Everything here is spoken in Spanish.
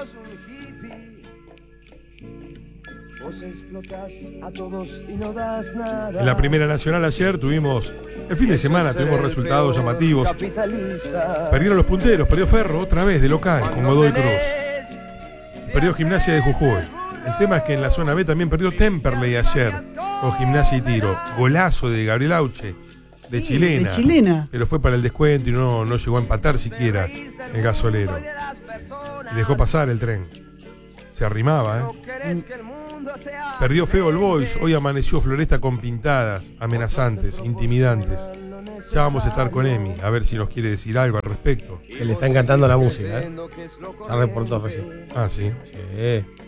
sos un hippie. Vos explotás a todos y no das nada. En la Primera Nacional ayer tuvimos, el fin de semana tuvimos resultados llamativos. Perdieron los punteros, perdió Ferro otra vez de local con Godoy Cruz. Perdió Gimnasia de Jujuy. El tema es que en la zona B también perdió Temperley ayer con Gimnasia y Tiro. Golazo de Gabriel Auche, de chilena. Pero fue para el descuento y no llegó a empatar siquiera el gasolero. Y dejó pasar el tren. Se arrimaba, Perdió feo el Boys. Hoy amaneció Floresta con pintadas amenazantes, intimidantes. Ya vamos a estar con Emi, a ver si nos quiere decir algo al respecto. Que le está encantando la música, Ya reportó recién. Ah, sí. Sí.